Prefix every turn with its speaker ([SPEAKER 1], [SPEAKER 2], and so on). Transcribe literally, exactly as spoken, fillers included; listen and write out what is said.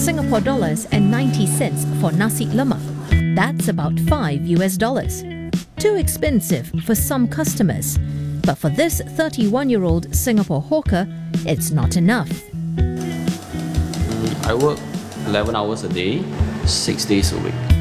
[SPEAKER 1] Singapore dollars and ninety cents for nasi lemak. That's about five U S dollars. Too expensive for some customers, but for this thirty-one-year-old Singapore hawker, it's not enough.
[SPEAKER 2] I work eleven hours a day, six days a week.